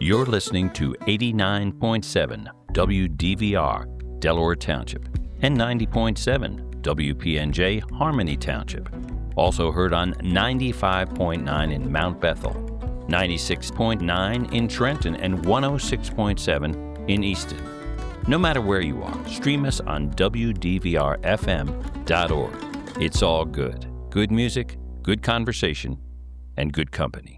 You're listening to 89.7 WDVR, Delaware Township, and 90.7 WPNJ, Harmony Township. Also heard on 95.9 in Mount Bethel, 96.9 in Trenton, and 106.7 in Easton. No matter where you are, stream us on WDVRFM.org. It's all good. Good music, good conversation, and good company.